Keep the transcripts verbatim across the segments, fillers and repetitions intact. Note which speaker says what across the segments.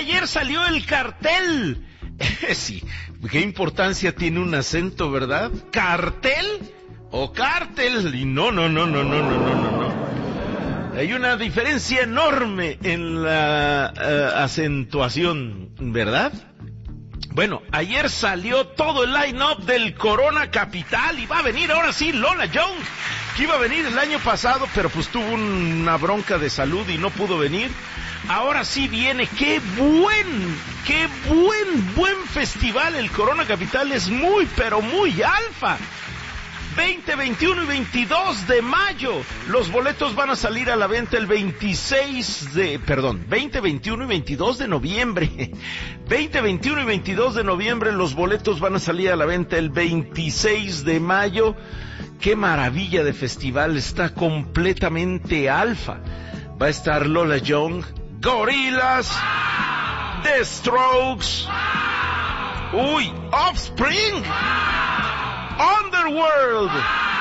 Speaker 1: ayer salió el cartel. Sí, qué importancia tiene un acento, ¿verdad? ¿Cartel o cártel? Y no, no, no, no, no, no, no, no, no. Hay una diferencia enorme en la uh, acentuación, ¿verdad? Bueno, ayer salió todo el line-up del Corona Capital y va a venir ahora sí Lola Young, que iba a venir el año pasado, pero pues tuvo una bronca de salud y no pudo venir. Ahora sí viene. ¡Qué buen, qué buen, buen festival! El Corona Capital es muy, pero muy alfa. veinte, veintiuno y veintidós de mayo. Los boletos van a salir a la venta el veintiséis de... Perdón, veinte, veintiuno y veintidós de noviembre. veinte, veintiuno y veintidós de noviembre los boletos van a salir a la venta el veintiséis de mayo. ¡Qué maravilla de festival! Está completamente alfa. Va a estar Lola Young, Gorillaz, The Strokes, uy, Offspring, Underworld,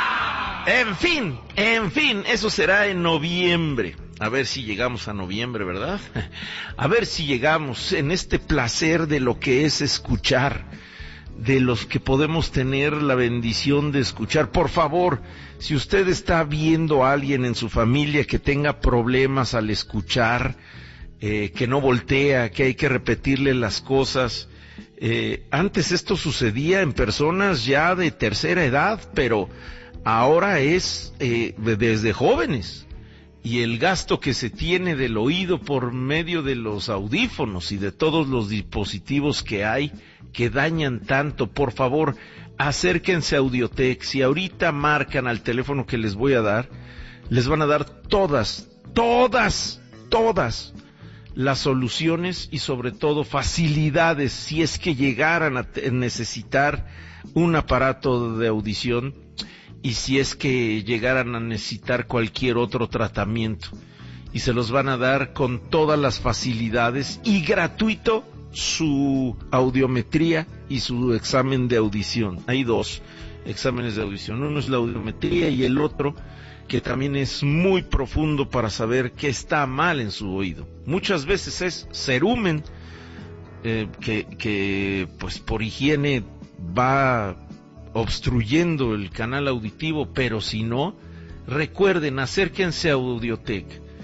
Speaker 1: en fin, en fin, eso será en noviembre. A ver si llegamos a noviembre, ¿verdad? A ver si llegamos en este placer de lo que es escuchar, de los que podemos tener la bendición de escuchar. Por favor, si usted está viendo a alguien en su familia que tenga problemas al escuchar, eh, que no voltea, que hay que repetirle las cosas, eh, antes esto sucedía en personas ya de tercera edad, pero ahora es eh, desde jóvenes. Y el gasto que se tiene del oído por medio de los audífonos y de todos los dispositivos que hay que dañan tanto, por favor, acérquense a Audiotech. Si ahorita marcan al teléfono que les voy a dar, les van a dar todas, todas, todas las soluciones y sobre todo facilidades si es que llegaran a necesitar un aparato de audición y si es que llegaran a necesitar cualquier otro tratamiento. Y se los van a dar con todas las facilidades y gratuito su audiometría y su examen de audición. Hay dos exámenes de audición. Uno es la audiometría y el otro, que también es muy profundo para saber qué está mal en su oído. Muchas veces es cerumen, eh, que, que pues por higiene va obstruyendo el canal auditivo, pero si no, recuerden, acérquense a Audiotech.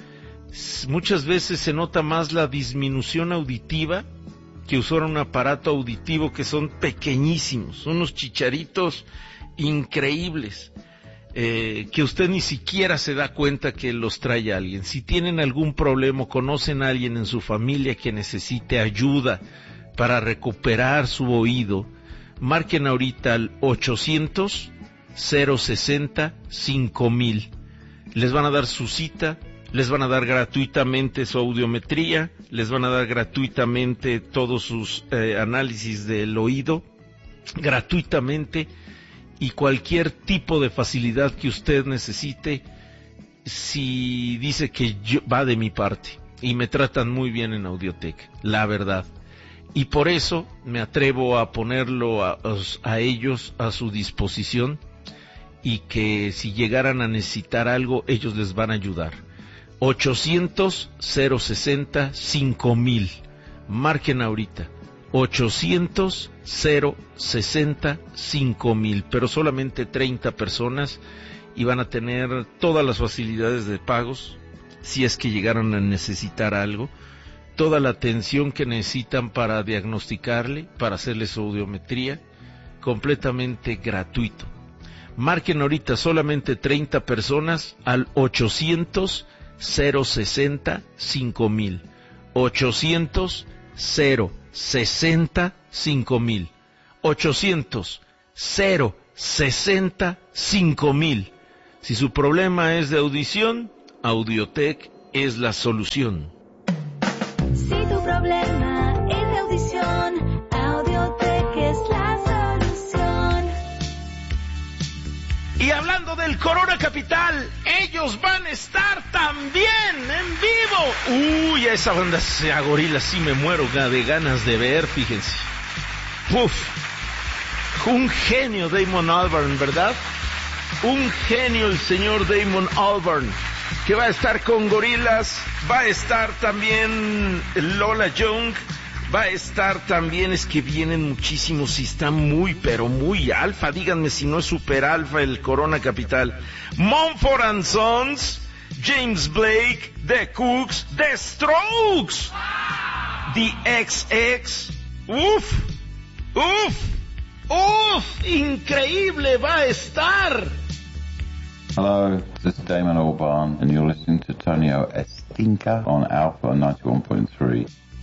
Speaker 1: Muchas veces se nota más la disminución auditiva que usar un aparato auditivo que son pequeñísimos, unos chicharitos increíbles, eh, que usted ni siquiera se da cuenta que los trae alguien. Si tienen algún problema, conocen a alguien en su familia que necesite ayuda para recuperar su oído, marquen ahorita al ochocientos, cero sesenta, cinco mil. Les van a dar su cita, les van a dar gratuitamente su audiometría, les van a dar gratuitamente todos sus eh, análisis del oído, gratuitamente, y cualquier tipo de facilidad que usted necesite, si dice que yo, va de mi parte, y me tratan muy bien en Audiotech, la verdad. Y por eso me atrevo a ponerlo a, a ellos a su disposición, y que si llegaran a necesitar algo, ellos les van a ayudar. ochocientos, cero sesenta, cinco mil. Marquen ahorita. ochocientos, cero sesenta, cinco mil. Pero solamente treinta personas y van a tener todas las facilidades de pagos, si es que llegaran a necesitar algo. Toda la atención que necesitan para diagnosticarle, para hacerle su audiometría, completamente gratuito. Marquen ahorita solamente treinta personas al ochocientos, cero sesenta, cinco mil. ochocientos, cero sesenta, cinco mil. ochocientos, cero sesenta, cinco mil. Si su problema es de audición, Audiotech es la solución.
Speaker 2: Si tu problema es de audición, Audiotech es la solución.
Speaker 1: Y hablando del Corona Capital, ellos van a estar también en vivo. Uy, a esa banda, a Gorillaz, sí me muero de ganas de ver, fíjense. Uf, un genio Damon Albarn, ¿verdad? Un genio el señor Damon Albarn. que va a estar con Gorillaz, va a estar también Lola Young, va a estar también, es que vienen muchísimos y está muy, pero muy alfa, díganme si no es super alfa el Corona Capital. Mumford and Sons, James Blake, The Cooks, The Strokes, The X X, uff, uff, uff, increíble va a estar.
Speaker 3: Hello, this is Damon Albarn, and you're listening to Tonio Estinca on Alpha ninety-one point three.